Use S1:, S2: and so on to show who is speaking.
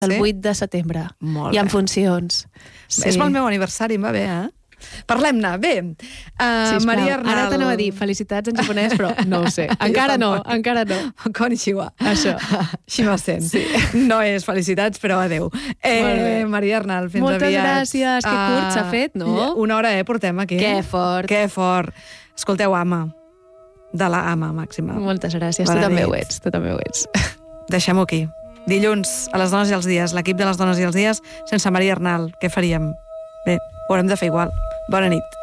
S1: el 8 de setembre.
S2: Molt
S1: I en
S2: bé.
S1: funcions. Sí.
S2: És pel meu aniversari, em va bé, Parlem-ne. Bé,
S1: Sisplau.
S2: Maria Arnal...
S1: Ara t'anava a dir felicitats en japonès, però no ho sé. Encara no.
S2: Konnichiwa.
S1: Això.
S2: Shimasen.
S1: Sí.
S2: No és felicitats, però adeu. Maria Arnal, fins
S1: Moltes
S2: aviat.
S1: gràcies. Que curt s'ha fet, no?
S2: Una hora, portem aquí.
S1: Que fort.
S2: Que fort. Escolteu, Ama. De la Ama màxima.
S1: Moltes gràcies. Tu també ho ets.
S2: Deixem-ho aquí. Dilluns, a les dones i els dies, l'equip de les dones i els dies, sense Maria Arnal. Què faríem? Bé, ho haurem de fer igual. Bona nit.